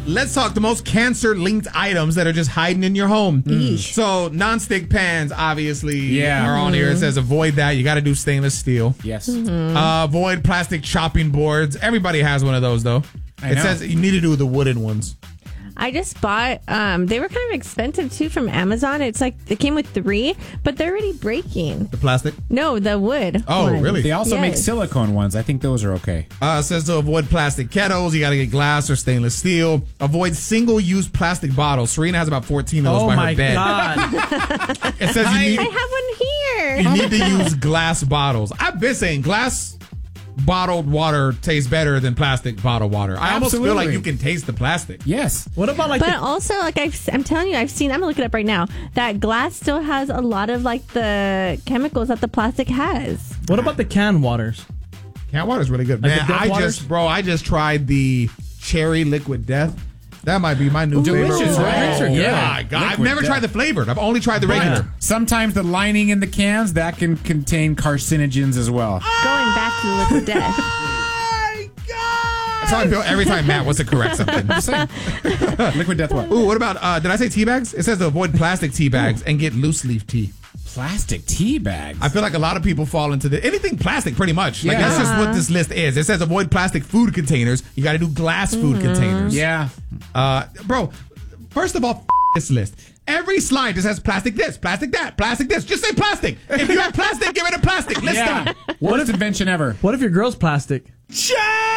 let's talk the most cancer-linked items that are just hiding in your home. Eesh. So, non-stick pans, obviously, Yeah. are on here. It says avoid that. You got to do stainless steel. Yes. Avoid plastic chopping boards. Everybody has one of those, though. I It know. says you need to do the wooden ones. I just bought, they were kind of expensive too from Amazon. It's like, it came with 3, but they're already breaking. The plastic. No, the wood. Oh, ones. really? They also make Yes. silicone ones. I think those are okay. It says to avoid plastic kettles. You got to get glass or stainless steel. Avoid single-use plastic bottles. Serena has about 14 of those Oh by my her bed. God. It says you I need, have one here. you need to use glass bottles. I've been saying glass bottled water tastes better than plastic bottled water. I almost feel like Absolutely. you can taste the plastic. Yes. What about like But the, also, like I'm telling you, I'm gonna look it up right now. That glass still has a lot of like the chemicals that the plastic has. what about the canned waters? Can water is really good. Like Man, the Death Waters? I just tried the cherry liquid death. That might be my new favorite. Delicious, right? Oh, Yeah. my God. I've Liquid never Death. tried the flavored. I've only tried the regular. Sometimes the lining in the cans, that can contain carcinogens as well. Going back to the liquid death. My God. That's how I feel every time Matt wants to correct something. Just saying. Liquid death what? Ooh, what about, did I say tea bags? It says to avoid plastic tea bags and get loose leaf tea. Plastic tea bags. I feel like a lot of people fall into anything plastic pretty much. Like Yeah. that's just what this list is. It says avoid plastic food containers. You got to do glass food containers. Yeah. Bro, first of all, this list. Every slide just has plastic this, plastic that, plastic this. Just say plastic. If you have plastic, get rid of plastic. List Yeah. them. Worst invention ever. What if your girl's plastic?